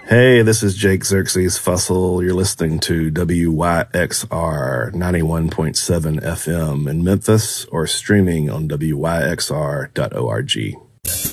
Hey, this is Jake Xerxes Fussell. You're listening to WYXR 91.7 FM in Memphis or streaming on WYXR.org.